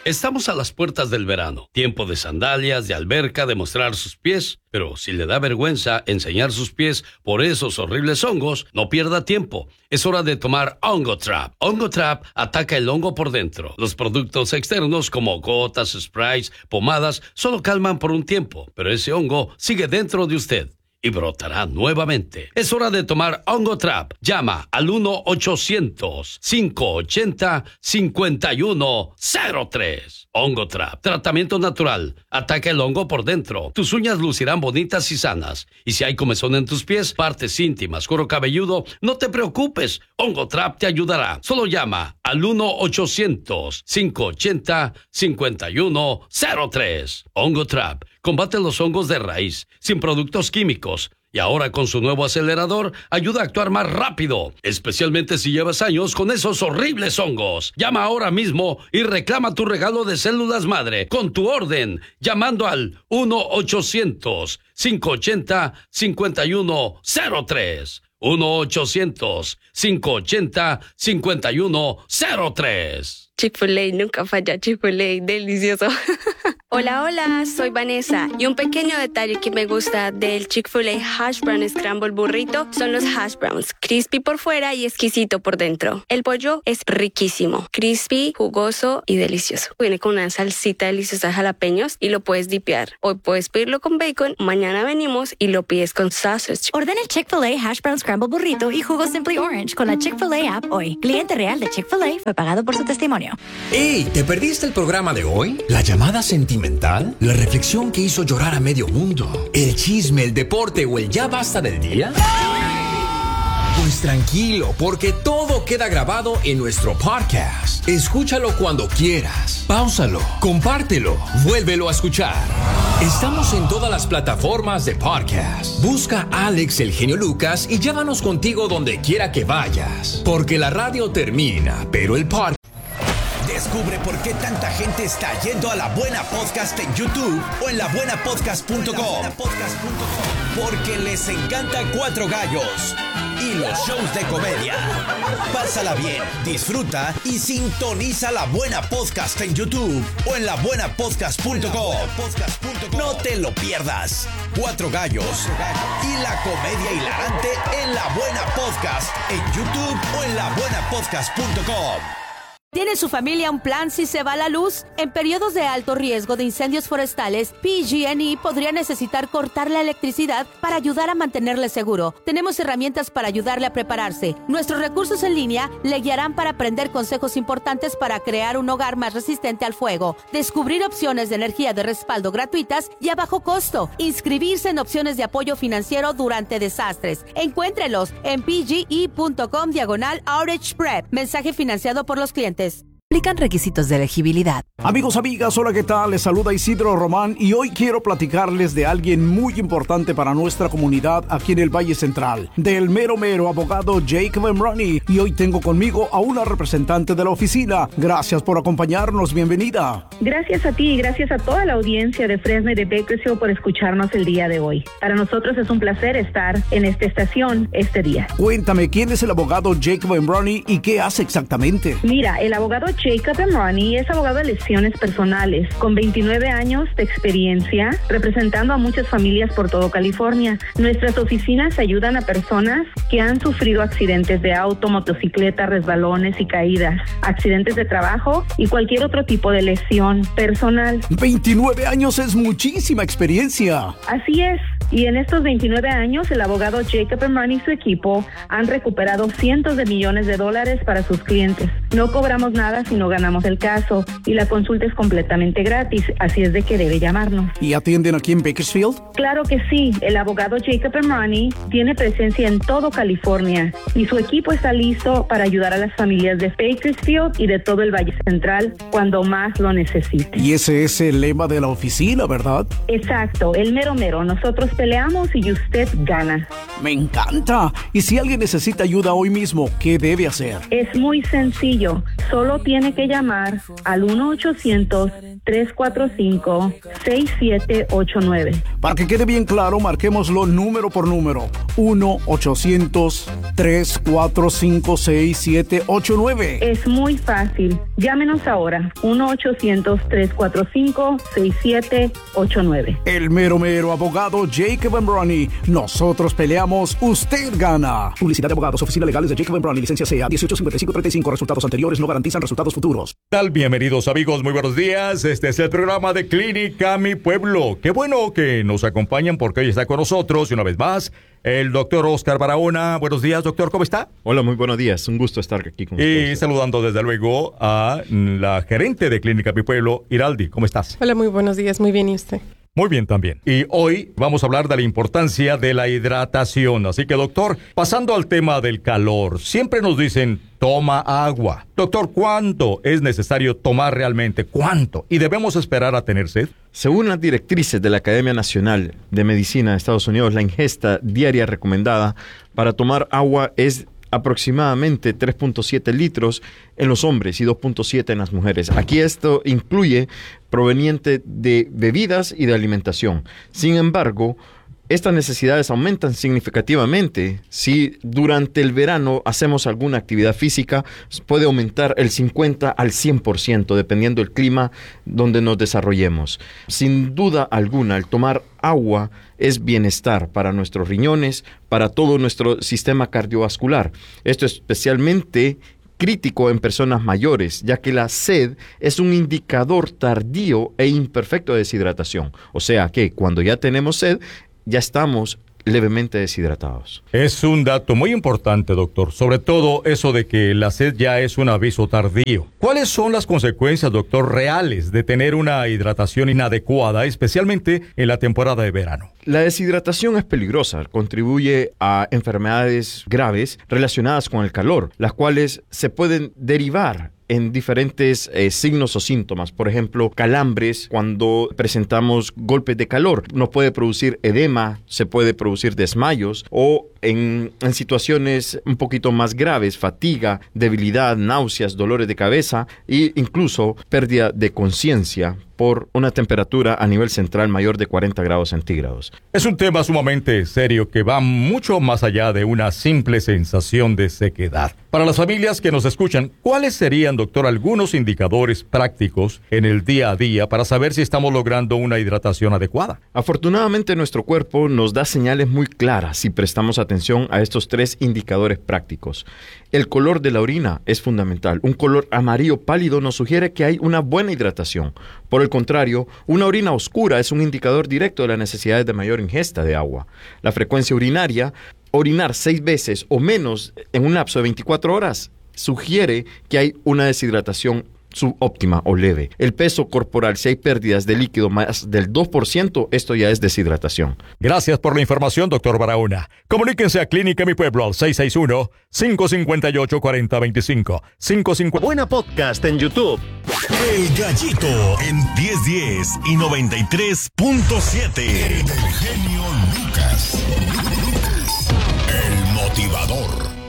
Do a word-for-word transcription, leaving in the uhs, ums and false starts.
Estamos a las puertas del verano, tiempo de sandalias, de alberca, de mostrar sus pies. Pero si le da vergüenza enseñar sus pies por esos horribles hongos, no pierda tiempo. Es hora de tomar Ongotrap. Ongotrap ataca el hongo por dentro. Los productos externos como gotas, sprays, pomadas, solo calman por un tiempo, pero ese hongo sigue dentro de usted y brotará nuevamente. Es hora de tomar Ongotrap. Llama al uno ochocientos, cinco ochenta, cincuenta y uno cero tres. Ongotrap, tratamiento natural. Ataca el hongo por dentro. Tus uñas lucirán bonitas y sanas. Y si hay comezón en tus pies, partes íntimas, cuero cabelludo, no te preocupes. Ongotrap te ayudará. Solo llama al uno ochocientos, cinco ochenta, cincuenta y uno cero tres. Ongotrap combate los hongos de raíz, sin productos químicos. Y ahora con su nuevo acelerador, ayuda a actuar más rápido, especialmente si llevas años con esos horribles hongos. Llama ahora mismo y reclama tu regalo de células madre con tu orden, llamando al uno ochocientos, cinco ochenta, cincuenta y uno cero tres. uno ochocientos, cinco ochenta, cincuenta y uno cero tres. Chick-fil-A nunca falla, Chick-fil-A, delicioso. Hola, hola, soy Vanessa y un pequeño detalle que me gusta del Chick-fil-A Hash Brown Scramble Burrito son los hash browns, crispy por fuera y exquisito por dentro. El pollo es riquísimo, crispy, jugoso y delicioso. Viene con una salsita deliciosa de jalapeños y lo puedes dipear. Hoy puedes pedirlo con bacon, mañana venimos y lo pides con sausage. Ordena el Chick-fil-A Hash Brown Scramble Burrito y jugo Simply Orange con la Chick-fil-A app hoy. Cliente real de Chick-fil-A fue pagado por su testimonio. ¡Ey! ¿Te perdiste el programa de hoy? ¿La llamada sentimental? ¿La reflexión que hizo llorar a medio mundo? ¿El chisme, el deporte o el ya basta del día? Pues tranquilo, porque todo queda grabado en nuestro podcast. Escúchalo cuando quieras. Páusalo, compártelo, vuélvelo a escuchar. Estamos en todas las plataformas de podcast. Busca a Alex el Genio Lucas y llévanos contigo donde quiera que vayas. Porque la radio termina, pero el podcast... Descubre por qué tanta gente está yendo a La Buena Podcast en YouTube o en la buena podcast punto com. Porque les encanta Cuatro Gallos y los shows de comedia. Pásala bien, disfruta y sintoniza La Buena Podcast en YouTube o en la buena podcast punto com. No te lo pierdas. Cuatro Gallos y la comedia hilarante en La Buena Podcast en YouTube o en la buena podcast punto com. ¿Tiene su familia un plan si se va la luz? En periodos de alto riesgo de incendios forestales, P G and E podría necesitar cortar la electricidad para ayudar a mantenerle seguro. Tenemos herramientas para ayudarle a prepararse. Nuestros recursos en línea le guiarán para aprender consejos importantes para crear un hogar más resistente al fuego, descubrir opciones de energía de respaldo gratuitas y a bajo costo, inscribirse en opciones de apoyo financiero durante desastres. Encuéntrelos en pge.com diagonal outage prep. Mensaje financiado por los clientes. Aplican requisitos de elegibilidad. Amigos, amigas, hola, ¿qué tal? Les saluda Isidro Román y hoy quiero platicarles de alguien muy importante para nuestra comunidad aquí en el Valle Central, del mero mero abogado Jacob Emrani. Y hoy tengo conmigo a una representante de la oficina. Gracias por acompañarnos, bienvenida. Gracias a ti y gracias a toda la audiencia de Fresno y de Bakersfield por escucharnos el día de hoy. Para nosotros es un placer estar en esta estación este día. Cuéntame, ¿quién es el abogado Jacob Emrani y qué hace exactamente? Mira, el abogado Jacob Emrani es abogado de lesiones personales, con veintinueve años de experiencia, representando a muchas familias por todo California. Nuestras oficinas ayudan a personas que han sufrido accidentes de auto, motocicleta, resbalones y caídas, accidentes de trabajo y cualquier otro tipo de lesión personal. veintinueve años es muchísima experiencia. Así es. Y en estos veintinueve años, el abogado Jacob Emrani y su equipo han recuperado cientos de millones de dólares para sus clientes. No cobramos nada si no ganamos el caso y la consulta es completamente gratis, así es de que debe llamarnos. ¿Y atienden aquí en Bakersfield? Claro que sí. El abogado Jacob Emrani tiene presencia en todo California y su equipo está listo para ayudar a las familias de Bakersfield y de todo el Valle Central cuando más lo necesiten. Y ese es el lema de la oficina, ¿verdad? Exacto, el mero mero. Nosotros peleamos y usted gana. Me encanta. Y si alguien necesita ayuda hoy mismo, ¿qué debe hacer? Es muy sencillo. Solo tiene que llamar al uno ochocientos, tres cuatro cinco, seis siete ocho nueve. Para que quede bien claro, marquémoslo número por número. uno ochocientos, tres cuatro cinco, seis siete ocho nueve. Es muy fácil. Llámenos ahora. uno ochocientos, tres cuatro cinco, seis siete ocho nueve. El mero mero abogado Jacob and Ronnie. Nosotros peleamos, usted gana. Publicidad de abogados, oficinas legales de Jacob and Ronnie, licencia C A dieciocho cincuenta y cinco treinta y cinco. Resultados anteriores no garantizan resultados futuros. ¿Qué tal? Bienvenidos amigos, muy buenos días. Este es el programa de Clínica Mi Pueblo. Qué bueno que nos acompañan porque hoy está con nosotros y una vez más el doctor Oscar Barahona. Buenos días, doctor, ¿cómo está? Hola, muy buenos días. Un gusto estar aquí con ustedes. Y saludando desde luego a la gerente de Clínica Mi Pueblo, Iraldi. ¿Cómo estás? Hola, muy buenos días. Muy bien, ¿y usted? Muy bien también. Y hoy vamos a hablar de la importancia de la hidratación. Así que, doctor, pasando al tema del calor, siempre nos dicen, toma agua. Doctor, ¿cuánto es necesario tomar realmente? ¿Cuánto? ¿Y debemos esperar a tener sed? Según las directrices de la Academia Nacional de Medicina de Estados Unidos, la ingesta diaria recomendada para tomar agua es aproximadamente tres punto siete litros en los hombres y dos punto siete en las mujeres. Aquí esto incluye proveniente de bebidas y de alimentación. Sin embargo, estas necesidades aumentan significativamente si durante el verano hacemos alguna actividad física. Puede aumentar el cincuenta al cien por ciento dependiendo del clima donde nos desarrollemos. Sin duda alguna, el tomar agua es bienestar para nuestros riñones, para todo nuestro sistema cardiovascular. Esto es especialmente crítico en personas mayores, ya que la sed es un indicador tardío e imperfecto de deshidratación. O sea que cuando ya tenemos sed, ya estamos levemente deshidratados. Es un dato muy importante, doctor, sobre todo eso de que la sed ya es un aviso tardío. ¿Cuáles son las consecuencias, doctor, reales de tener una hidratación inadecuada, especialmente en la temporada de verano? La deshidratación es peligrosa, contribuye a enfermedades graves relacionadas con el calor, las cuales se pueden derivar en diferentes eh, signos o síntomas. Por ejemplo, calambres cuando presentamos golpes de calor. Nos puede producir edema, se puede producir desmayos o en, en situaciones un poquito más graves, fatiga, debilidad, náuseas, dolores de cabeza e incluso pérdida de conciencia por una temperatura a nivel central mayor de cuarenta grados centígrados. Es un tema sumamente serio que va mucho más allá de una simple sensación de sequedad. Para las familias que nos escuchan, ¿cuáles serían, doctor, algunos indicadores prácticos en el día a día para saber si estamos logrando una hidratación adecuada? Afortunadamente, nuestro cuerpo nos da señales muy claras si prestamos atención a estos tres indicadores prácticos. El color de la orina es fundamental. Un color amarillo pálido nos sugiere que hay una buena hidratación. Por el contrario, una orina oscura es un indicador directo de las necesidades de mayor ingesta de agua. La frecuencia urinaria, orinar seis veces o menos en un lapso de veinticuatro horas, sugiere que hay una deshidratación subóptima o leve. El peso corporal, si hay pérdidas de líquido más del dos por ciento, esto ya es deshidratación. Gracias por la información, doctor Barahona. Comuníquense a Clínica Mi Pueblo al seis seis uno, cinco cinco ocho, cuatro cero dos cinco. cinco cinco... Buena Podcast en YouTube. El Gallito en diez diez y noventa y tres punto siete. El genio Lucas. El motivador.